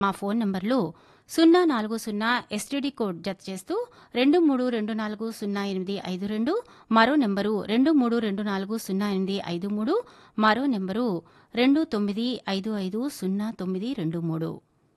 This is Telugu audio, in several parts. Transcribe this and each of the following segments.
మా ఫోన్ నంబర్లు 040 ఎస్టీడీ కోడ్ జత చేస్తూ 23240852, మరో నెంబరు 23240853, మరో నెంబరు 29550923.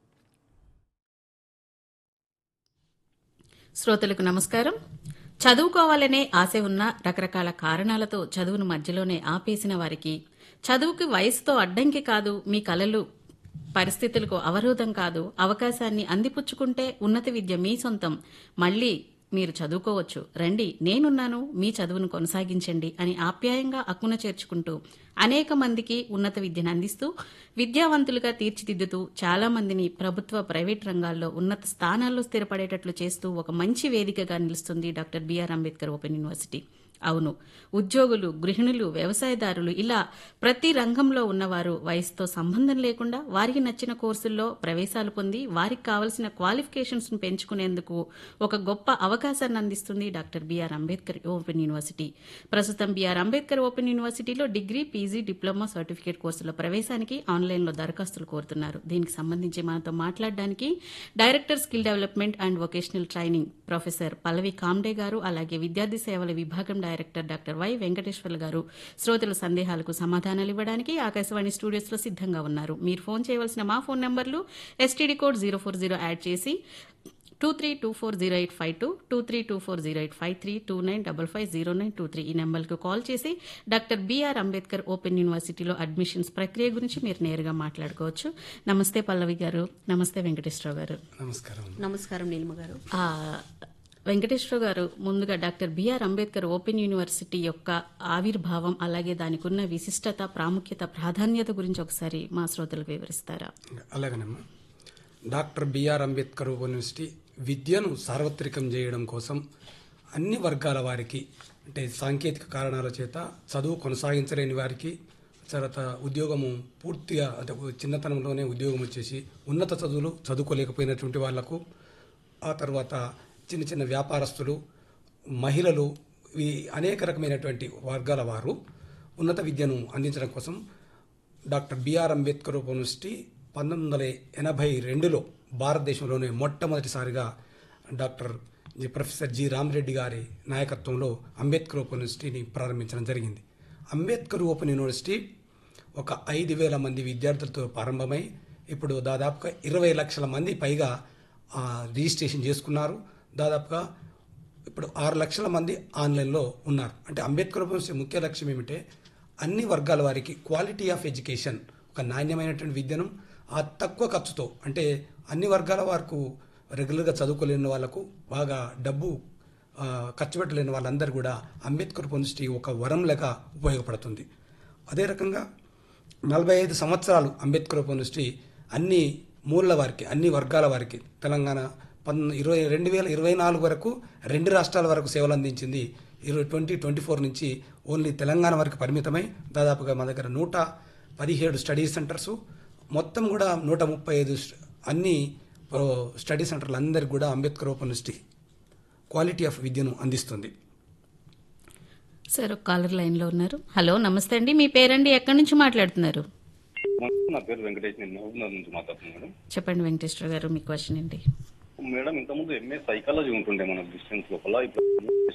శ్రోతలకు నమస్కారం. చదువుకోవాలనే ఆశ ఉన్న రకరకాల కారణాలతో చదువును మధ్యలోనే ఆపేసిన వారికి, చదువుకి వయసుతో అడ్డంకి కాదు, మీ కలలు పరిస్థితులకు అవరోధం కాదు, అవకాశాన్ని అందిపుచ్చుకుంటే ఉన్నత విద్య మీ సొంతం, మళ్ళీ మీరు చదువుకోవచ్చు, రండి నేనున్నాను, మీ చదువును కొనసాగించండి అని ఆప్యాయంగా అక్కున చేర్చుకుంటూ అనేక మందికి ఉన్నత విద్యను అందిస్తూ విద్యావంతులుగా తీర్చిదిద్దుతూ చాలా మందిని ప్రభుత్వ ప్రైవేట్ రంగాల్లో ఉన్నత స్థానాల్లో స్థిరపడేటట్లు చేస్తూ ఒక మంచి వేదికగా నిలుస్తుంది doctor BR Ambedkar open university. అవును, ఉద్యోగులు, గృహిణులు, వ్యవసాయదారులు ఇలా ప్రతి రంగంలో ఉన్నవారు వయసుతో సంబంధం లేకుండా వారికి నచ్చిన కోర్సుల్లో ప్రవేశాలు పొంది వారికి కావలసిన క్వాలిఫికేషన్స్ ను పెంచుకునేందుకు ఒక గొప్ప అవకాశాన్ని అందిస్తుంది doctor BR Ambedkar open university. ప్రస్తుతం బిఆర్ అంబేద్కర్ ఓపెన్ యూనివర్సిటీలో డిగ్రీ, పీజీ, డిప్లొమా, సర్టిఫికేట్ కోర్సుల ప్రవేశానికి ఆన్లైన్లో దరఖాస్తులు కోరుతున్నారు. దీనికి సంబంధించి మనతో మాట్లాడడానికి director skill development and vocational training professor Pallavi Comte గారు, అలాగే విద్యార్థి సేవల విభాగం డైరెక్టర్ డాక్టర్ వై వెంకటేశ్వర్లు గారు శ్రోతల సందేహాలకు సమాధానాలు ఇవ్వడానికి ఆకాశవాణి స్టూడియోస్లో సిద్ధంగా ఉన్నారు. మీరు ఫోన్ చేయవలసిన మా ఫోన్ నంబర్లు ఎస్టీడీ కోడ్ 040 యాడ్ చేసి 23240852, 23240853, 29550923 ఈ నెంబర్కు కాల్ చేసి డాక్టర్ బిఆర్ అంబేద్కర్ ఓపెన్ యూనివర్సిటీలో అడ్మిషన్స్ ప్రక్రియ గురించి మీరు నేరుగా మాట్లాడుకోవచ్చు. నమస్తే పల్లవి గారు. నమస్తే వెంకటేశ్వరరావు గారు. నమస్కారం నీలిమ గారు. వెంకటేశ్వర గారు, ముందుగా doctor BR Ambedkar open university యొక్క ఆవిర్భావం, అలాగే దానికి ఉన్న విశిష్టత, ప్రాముఖ్యత, ప్రాధాన్యత గురించి ఒకసారి మా శ్రోతలకు వివరిస్తారా? అలాగేనమ్మా. Doctor BR Ambedkar open university విద్యను సార్వత్రికం చేయడం కోసం అన్ని వర్గాల వారికి, అంటే సాంకేతిక కారణాల చేత చదువు కొనసాగించలేని వారికి, తర్వాత ఉద్యోగము పూర్తిగా అంటే చిన్నతనంలోనే ఉద్యోగం వచ్చేసి ఉన్నత చదువులు చదువుకోలేకపోయినటువంటి వాళ్లకు, ఆ తర్వాత చిన్న చిన్న వ్యాపారస్తులు, మహిళలు, ఈ అనేక రకమైనటువంటి వర్గాల వారు ఉన్నత విద్యను అందించడం కోసం doctor BR Ambedkar open university 1982లో భారతదేశంలోనే మొట్టమొదటిసారిగా ప్రొఫెసర్ జి రామరెడ్డి గారి నాయకత్వంలో అంబేద్కర్ ఓపెన్ యూనివర్సిటీని ప్రారంభించడం జరిగింది. అంబేద్కర్ ఓపెన్ యూనివర్సిటీ ఒక 5,000 మంది విద్యార్థులతో ప్రారంభమై ఇప్పుడు దాదాపుగా 20 లక్షల మంది పైగా రిజిస్ట్రేషన్ చేసుకున్నారు. దాదాపుగా ఇప్పుడు 6 లక్షల మంది ఆన్లైన్లో ఉన్నారు. అంటే అంబేద్కర్ ఓపెన్ యూనివర్సిటీ ముఖ్య లక్ష్యం ఏమిటంటే అన్ని వర్గాల వారికి క్వాలిటీ ఆఫ్ ఎడ్యుకేషన్, ఒక నాణ్యమైనటువంటి విద్యను తక్కువ ఖర్చుతో, అంటే అన్ని వర్గాల వారికి రెగ్యులర్గా చదువుకోలేని వాళ్ళకు, బాగా డబ్బు ఖర్చు పెట్టలేని వాళ్ళందరూ కూడా అంబేద్కర్ యూనివర్సిటీ ఒక వరం లెక్క ఉపయోగపడుతుంది. అదే రకంగా 45 సంవత్సరాలు అంబేద్కర్ యూనివర్సిటీ అన్ని మూల వారికి, అన్ని వర్గాల వారికి తెలంగాణ 2024 వరకు 2 రాష్ట్రాల వరకు సేవలు అందించింది. 2024 నుంచి ఓన్లీ తెలంగాణ వరకు పరిమితమై దాదాపుగా మన దగ్గర 117 స్టడీ సెంటర్స్, మొత్తం కూడా 135 అన్ని స్టడీ సెంటర్లు అందరికీ కూడా Ambedkar open university quality of విద్యను అందిస్తుంది. సార్, ఒక కాలర్ లైన్లో ఉన్నారు. హలో, నమస్తే అండి. మీ పేరండి, ఎక్కడి నుంచి మాట్లాడుతున్నారు? నా పేరు వెంకటేష్, నేను మహబూబ్నగర్ నుంచి మాట్లాడుతున్నాను మేడం. చెప్పండి వెంకటేశ్వర గారు, మీ క్వశ్చన్ ఏంటి? మేడం, ఇంతకుముందు ఎంఏ సైకాలజీ ఉంటుండే మన డిస్టెన్స్ లోపల, ఇప్పుడు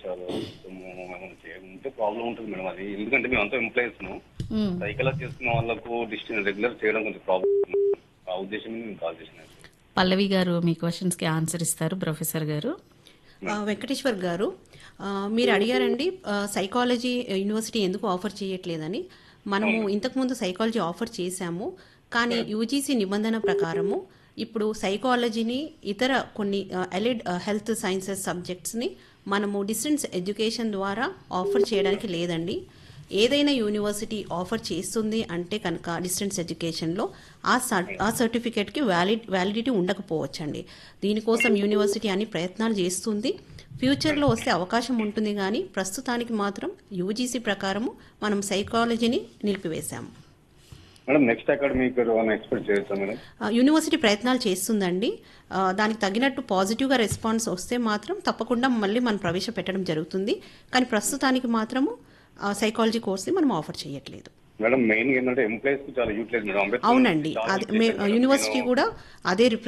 ఉంటే ప్రాబ్లం ఉంటుంది మేడం. అది ఎందుకంటే మేము అంతా ఎంప్లాయీస్ సైకాలజీ చేసుకున్న వాళ్ళకు డిస్టెన్స్ రెగ్యులర్ చేయడం కొంచెం ప్రాబ్లం, ఆ ఉద్దేశం మేము కాల్ చేసినాం. పల్లవి గారు మీ క్వశ్చన్స్ కి ఆన్సర్ ఇస్తారు. ప్రొఫెసర్ గారు. వెంకటేశ్వర్ గారు, మీరు అడిగారండి సైకాలజీ యూనివర్సిటీ ఎందుకు ఆఫర్ చేయట్లేదని. మనము ఇంతకుముందు సైకాలజీ ఆఫర్ చేశాము, కానీ యూజీసీ నిబంధన ప్రకారము ఇప్పుడు సైకాలజీని, ఇతర కొన్ని అలైడ్ హెల్త్ సైన్సెస్ సబ్జెక్ట్స్ని మనము డిస్టెన్స్ ఎడ్యుకేషన్ ద్వారా ఆఫర్ చేయడానికి లేదండి. ఏదైనా యూనివర్సిటీ ఆఫర్ చేస్తుంది అంటే కనుక డిస్టెన్స్ ఎడ్యుకేషన్లో ఆ సర్టిఫికేట్కి వ్యాలిడిటీ ఉండకపోవచ్చండి. దీనికోసం యూనివర్సిటీ అన్ని ప్రయత్నాలు చేస్తుంది. ఫ్యూచర్లో వస్తే అవకాశం ఉంటుంది, కానీ ప్రస్తుతానికి మాత్రం యూజీసీ ప్రకారము మనం సైకాలజీని నిలిపివేశాము. మేడం, నెక్స్ట్ అకాడమిక్ ఎక్స్పెక్ట్ చేయొచ్చా మేడం? యూనివర్సిటీ ప్రయత్నాలు చేస్తుందండి. దానికి తగినట్టు పాజిటివ్గా రెస్పాన్స్ వస్తే మాత్రం తప్పకుండా మళ్ళీ మనం ప్రవేశపెట్టడం జరుగుతుంది. కానీ ప్రస్తుతానికి మాత్రము సైకాలజీ కోర్స్ని మనం ఆఫర్ చేయట్లేదు. మేడం మెయిన్ ఏంటంటే ఎంప్లాయీస్ కు చాలా యూటిలైజ్ మేడం. అంబేద్కర్ అవునండి, చాలా అది యూజ్ చేశారు మేడం. యూనివర్సిటీ నేను- కూడా అదే